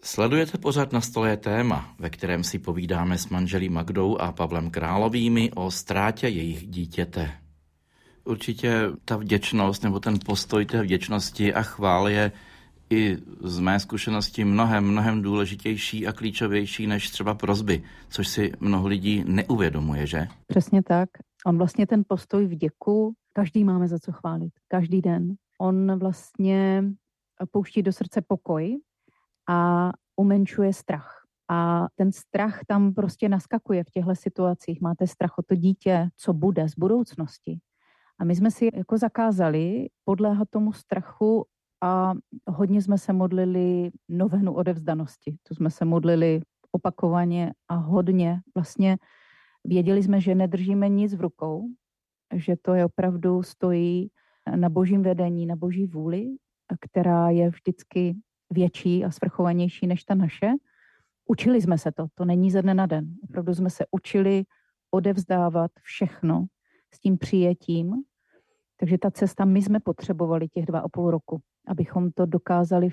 Sledujete pořad Na stole je téma, ve kterém si povídáme s manželí Magdou a Pavlem Královými o ztrátě jejich dítěte. Určitě ta vděčnost nebo ten postoj té vděčnosti a chvály je i z mé zkušenosti mnohem důležitější a klíčovější než třeba prosby, což si mnoho lidí neuvědomuje, že? Přesně tak. On vlastně ten postoj vděku, každý máme za co chválit, každý den. On vlastně pouští do srdce pokoj a umenšuje strach. A ten strach tam prostě naskakuje v těchto situacích. Máte strach o to dítě, co bude z budoucnosti. A my jsme si jako zakázali podléhat tomu strachu a hodně jsme se modlili novenu odevzdanosti. To jsme se modlili opakovaně a hodně. Vlastně věděli jsme, že nedržíme nic v rukou, že to je opravdu stojí na božím vedení, na boží vůli, která je vždycky větší a svrchovanější než ta naše. Učili jsme se to není ze dne na den. Opravdu jsme se učili odevzdávat všechno s tím přijetím. Takže ta cesta, my jsme potřebovali těch 2,5 roku, abychom to dokázali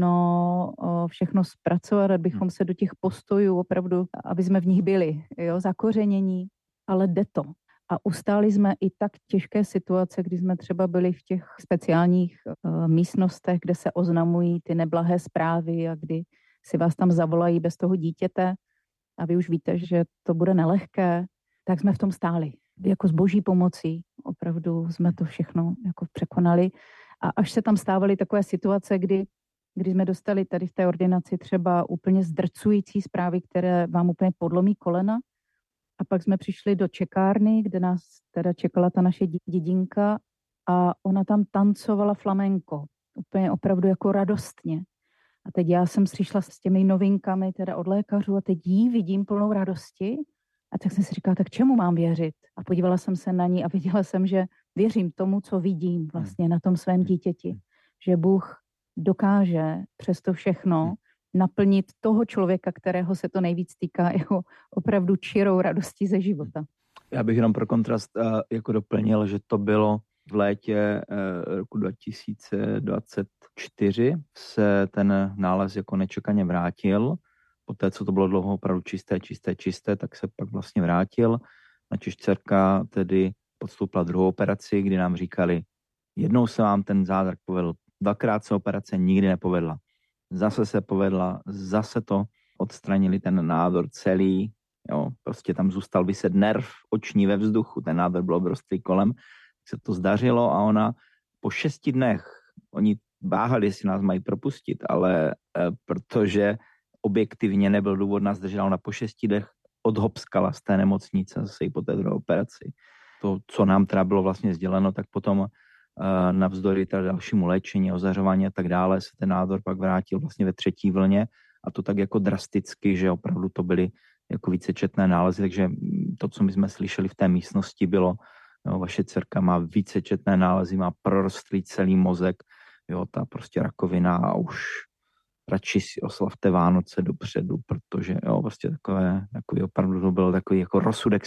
všechno zpracovat, abychom se do těch postojů opravdu, aby jsme v nich byli, zakořenění, ale jde to. A ustáli jsme i tak těžké situace, kdy jsme třeba byli v těch speciálních místnostech, kde se oznamují ty neblahé zprávy a kdy si vás tam zavolají bez toho dítěte a vy už víte, že to bude nelehké, tak jsme v tom stáli. Jako s boží pomocí opravdu jsme to všechno jako překonali. A až se tam stávaly takové situace, kdy jsme dostali tady v té ordinaci třeba úplně zdrcující zprávy, které vám úplně podlomí kolena. A pak jsme přišli do čekárny, kde nás teda čekala ta naše dědinka a ona tam tancovala flamenko. Úplně opravdu jako radostně. A teď já jsem přišla s těmi novinkami teda od lékařů a teď jí vidím plnou radosti. A tak jsem si říkala, tak čemu mám věřit? A podívala jsem se na ní a viděla jsem, že věřím tomu, co vidím vlastně na tom svém dítěti. Že Bůh dokáže přes to všechno naplnit toho člověka, kterého se to nejvíc týká, jeho opravdu čirou radostí ze života. Já bych jenom pro kontrast jako doplnil, že to bylo v létě roku 2024 se ten nález jako nečekaně vrátil. Poté, co to bylo dlouho opravdu čisté, tak se pak vlastně vrátil. Načiž dcerka tedy podstoupila druhou operaci, kdy nám říkali, jednou se vám ten zázrak povedl, 2krát se operace nikdy nepovedla. Zase se povedla, zase to odstranili ten nádor celý, jo, prostě tam zůstal viset nerv oční ve vzduchu, ten nádor byl obrovský kolem, se to zdařilo a ona po 6 dnech, oni váhali, jestli nás mají propustit, ale protože objektivně nebyl důvod, nás držela, ona po 6 dnech odhopskala z té nemocnice zase i po té druhé operaci. To, co nám teda bylo vlastně sděleno, tak potom navzdory teda dalšímu léčení, ozařování a tak dále se ten nádor pak vrátil vlastně ve 3. vlně a to tak jako drasticky, že opravdu to byly jako vícečetné nálezy, takže to, co my jsme slyšeli v té místnosti bylo, jo, vaše dcerka má vícečetné nálezy, má prorostlý celý mozek, jo, ta prostě rakovina a už radši si oslavte Vánoce dopředu, protože jo, prostě takový opravdu to byl takový jako rozsudek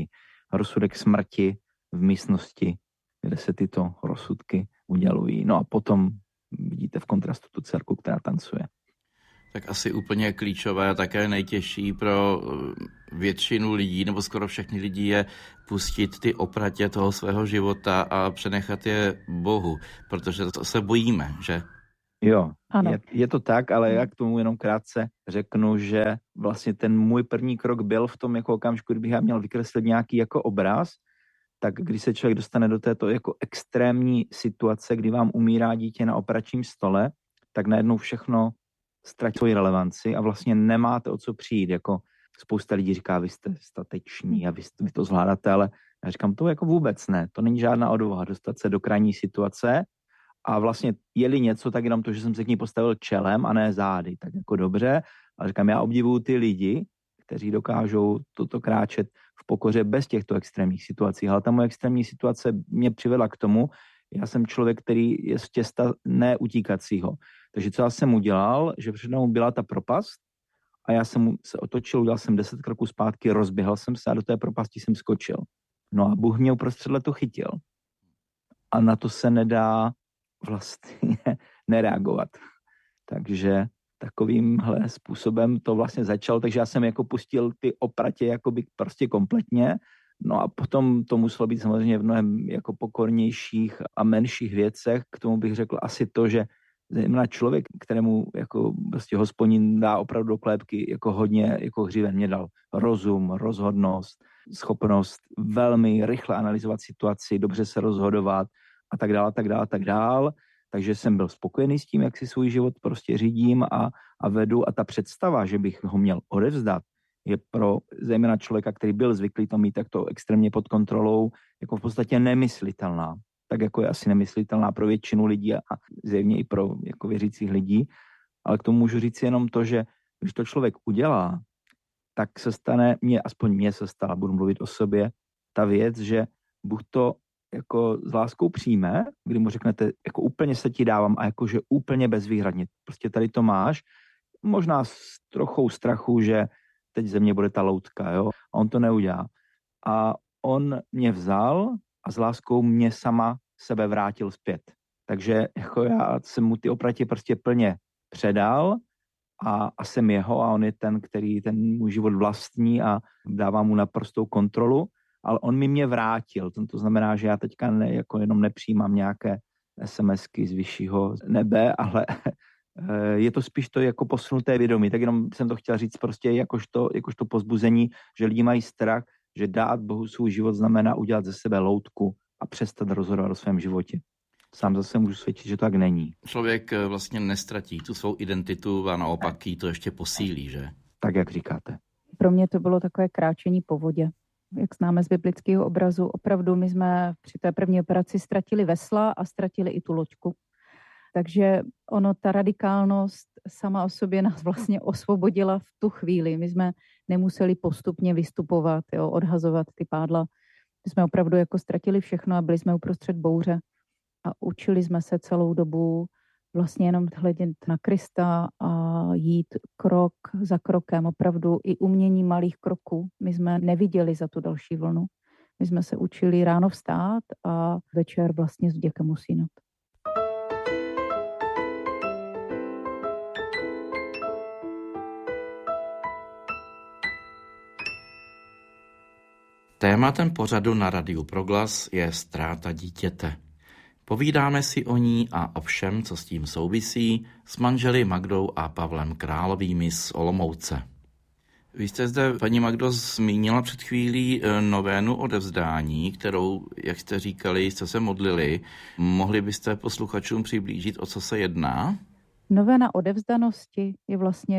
smrti v místnosti, kde se tyto rozsudky udělují. No a potom vidíte v kontrastu tu dcerku, která tancuje. Tak asi úplně klíčové a také nejtěžší pro většinu lidí, nebo skoro všechny lidí je pustit ty opratě toho svého života a přenechat je Bohu, protože to se bojíme, že? Jo, je to tak, ale já k tomu jenom krátce řeknu, že vlastně ten můj první krok byl v tom jako okamžiku, kdybych já měl vykreslit nějaký jako obraz, tak když se člověk dostane do této jako extrémní situace, kdy vám umírá dítě na operačním stole, tak najednou všechno ztratí svoji relevanci a vlastně nemáte o co přijít. Jako spousta lidí říká, vy jste stateční a vy to zvládáte, ale já říkám, to jako vůbec ne. To není žádná odvaha dostat se do krajní situace a vlastně je-li něco, tak jenom to, že jsem se k ní postavil čelem a ne zády. Tak jako dobře, ale říkám, já obdivuju ty lidi, kteří dokážou toto kráčet v pokoře bez těchto extrémních situací. Ale ta moje extrémní situace mě přivedla k tomu, já jsem člověk, který je z těsta neutíkacího. Takže co já jsem udělal, že před mnou byla ta propast a já jsem se otočil, udělal jsem 10 kroků zpátky, rozběhl jsem se a do té propasti jsem skočil. No a Bůh mě uprostřed letu chytil. A na to se nedá vlastně nereagovat. Takže takovýmhle způsobem to vlastně začal, takže já jsem jako pustil ty opratě jakoby prostě kompletně. No a potom to muselo být samozřejmě v mnohem jako pokornějších a menších věcech. K tomu bych řekl asi to, že zejména člověk, kterému jako prostě Hospodin dá opravdu do kolébky jako hodně jako hříven, mě dal rozum, rozhodnost, schopnost velmi rychle analyzovat situaci, dobře se rozhodovat a tak dále, tak dále, tak dále. Takže jsem byl spokojený s tím, jak si svůj život prostě řídím a vedu a ta představa, že bych ho měl odevzdat, je pro zejména člověka, který byl zvyklý to mít takto extrémně pod kontrolou, jako v podstatě nemyslitelná. Tak jako je asi nemyslitelná pro většinu lidí a zjevně i pro jako věřících lidí. Ale k tomu můžu říct jenom to, že když to člověk udělá, tak se stane, aspoň mně se stala, budu mluvit o sobě, ta věc, že Bůh to jako s láskou přijme, kdy mu řeknete, jako úplně se ti dávám a jakože úplně bezvýhradně. Prostě tady to máš, možná s trochou strachu, že teď ze mě bude ta loutka, jo? A on to neudělá. A on mě vzal a s láskou mě sama sebe vrátil zpět. Takže jako já jsem mu ty opratě prostě plně předal a jsem jeho a on je ten, který ten můj život vlastní a dává mu naprostou kontrolu, ale on mi mě vrátil. To znamená, že já teďka jako jenom nepřijímám nějaké SMSky z vyššího nebe, ale je to spíš to jako posunuté vědomí. Tak jenom jsem to chtěl říct prostě jakožto pozbuzení, že lidi mají strach, že dát Bohu svůj život znamená udělat ze sebe loutku a přestat rozhodovat o svém životě. Sám zase můžu svědčit, že to tak není. Člověk vlastně nestratí tu svou identitu a naopak jí to ještě posílí, že? Tak, jak říkáte. Pro mě to bylo takové kráčení po vodě. Jak známe z biblického obrazu, opravdu my jsme při té první operaci ztratili vesla a ztratili i tu loďku. Takže ta radikálnost sama o sobě nás vlastně osvobodila v tu chvíli. My jsme nemuseli postupně vystupovat, odhazovat ty pádla. My jsme opravdu jako ztratili všechno a byli jsme uprostřed bouře. A učili jsme se celou dobu vlastně jenom hledět na Krista a jít krok za krokem, opravdu i umění malých kroků. My jsme neviděli za tu další vlnu. My jsme se učili ráno vstát a večer vlastně s vděkem usínat. Tématem pořadu na Radiu Proglas je ztráta dítěte. Povídáme si o ní a o všem, co s tím souvisí, s manželi Magdou a Pavlem Královými z Olomouce. Vy jste zde, paní Magdo, zmínila před chvílí novénu odevzdání, kterou, jak jste říkali, jste se modlili. Mohli byste posluchačům přiblížit, o co se jedná? Novéna odevzdanosti je vlastně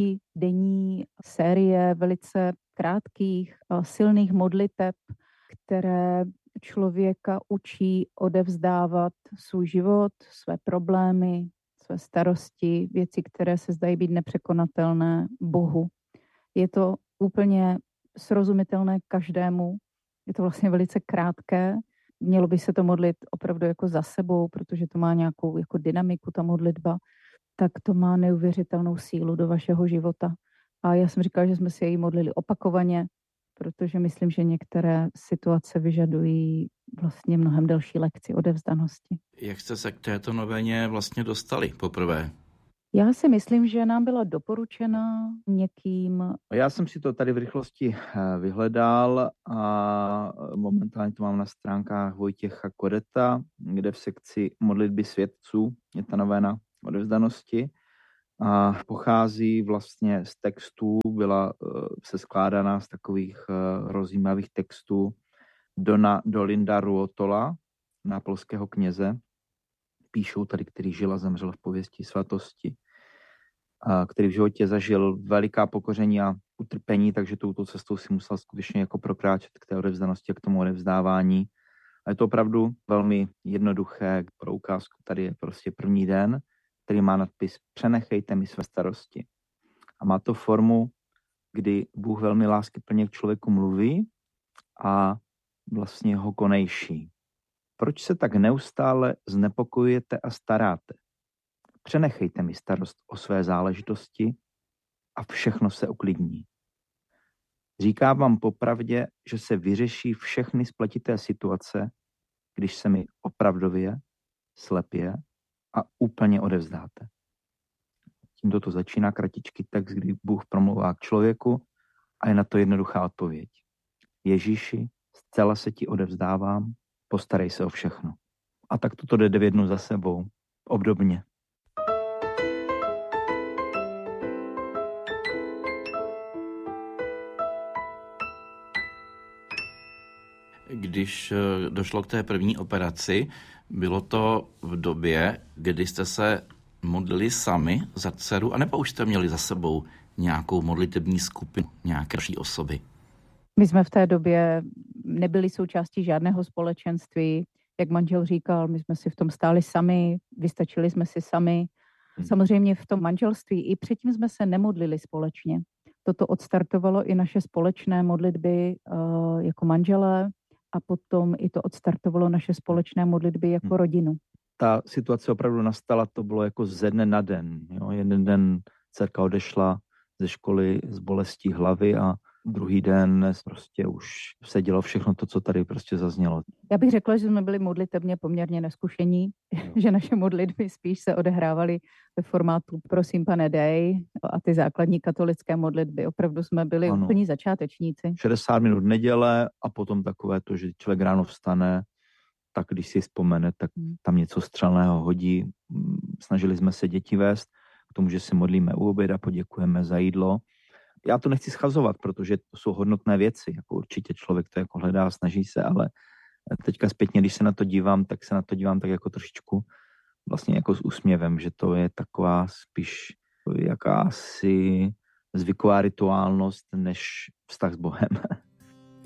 9denní série velice krátkých a silných modliteb, které člověka učí odevzdávat svůj život, své problémy, své starosti, věci, které se zdají být nepřekonatelné Bohu. Je to úplně srozumitelné každému, je to vlastně velice krátké. Mělo by se to modlit opravdu jako za sebou, protože to má nějakou jako dynamiku, ta modlitba, tak to má neuvěřitelnou sílu do vašeho života. A já jsem říkala, že jsme si jej modlili opakovaně, protože myslím, že některé situace vyžadují vlastně mnohem delší lekci odevzdanosti. Jak jste se k této novéně vlastně dostali poprvé? Já si myslím, že nám byla doporučena někým. Já jsem si to tady v rychlosti vyhledal a momentálně to mám na stránkách Vojtěcha Kodeta, kde v sekci modlitby svědců je ta novéna odevzdanosti. A pochází vlastně z textů, byla se skládaná z takových rozjímavých textů Dona Dolinda Ruotola, nápolského kněze, píšou tady, který žil a zemřel v pověsti svatosti, který v životě zažil veliká pokoření a utrpení, takže touto cestou si musel skutečně jako prokráčet k té odevzdanosti a k tomu odevzdávání. A je to opravdu velmi jednoduché. Pro ukázku tady je prostě první den, který má nadpis Přenechejte mi své starosti. A má to formu, kdy Bůh velmi láskyplně k člověku mluví a vlastně ho konejší. Proč se tak neustále znepokojujete a staráte? Přenechejte mi starost o své záležitosti a všechno se uklidní. Říkám vám popravdě, že se vyřeší všechny spletité situace, když se mi opravdově, slepě a úplně odevzdáte. tímto to začíná, kratičký text, kdy Bůh promlouvá k člověku a je na to jednoduchá odpověď. Ježíši, zcela se ti odevzdávám, postarej se o všechno. A tak toto jde v jednu za sebou, obdobně. Když došlo k té první operaci, bylo to v době, kdy jste se modlili sami za dceru, anebo už jste měli za sebou nějakou modlitební skupinu, nějaké další osoby? My jsme v té době nebyli součástí žádného společenství. Jak manžel říkal, my jsme si v tom stáli sami, vystačili jsme si sami. Samozřejmě v tom manželství i předtím jsme se nemodlili společně. Toto odstartovalo i naše společné modlitby jako manželé a potom i to odstartovalo naše společné modlitby jako rodinu. Ta situace opravdu nastala, to bylo jako ze dne na den. Jo? Jeden den dcerka odešla ze školy s bolestí hlavy a druhý den prostě už se dělo všechno to, co tady prostě zaznělo. Já bych řekla, že jsme byli modlitebně poměrně neskušení, že naše modlitby spíš se odehrávaly ve formátu prosím pane dej a ty základní katolické modlitby. Opravdu jsme byli úplní začátečníci. 60 minut neděle a potom takové to, že člověk ráno vstane, tak když si vzpomene, tak tam něco střelného hodí. Snažili jsme se děti vést k tomu, že se modlíme u oběda, poděkujeme za jídlo. Já to nechci schazovat, protože to jsou hodnotné věci. Jako určitě člověk to jako hledá, snaží se, ale teďka zpětně, když se na to dívám, tak se na to dívám tak jako trošičku vlastně jako s úsměvem, že to je taková spíš jakási zvyková rituálnost než vztah s Bohem.